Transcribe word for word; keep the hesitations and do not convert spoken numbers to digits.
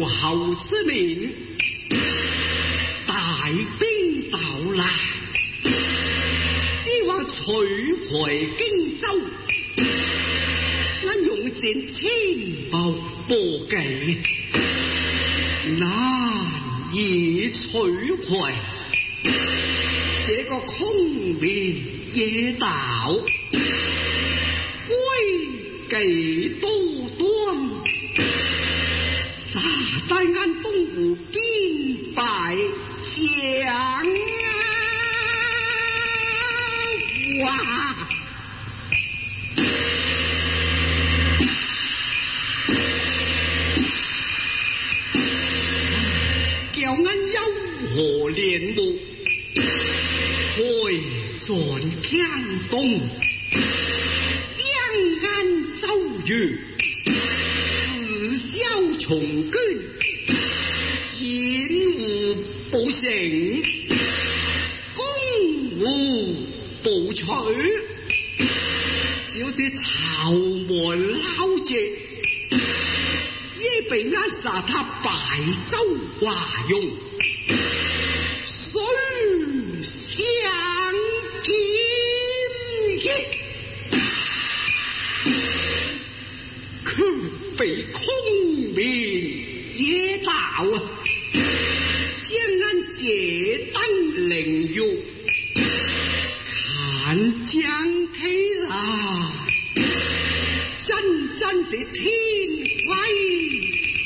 侯之命，带兵到来，只望取回荆州。俺用尽千宝博给，难以取回。这个孔明也道，归给多端，杀带俺东吴兵败将哇！叫俺有何脸目？回转江东，相安周瑜，自消从军，进无不成，攻无不取。就是曹门老姐，也被俺杀他败走华容。虽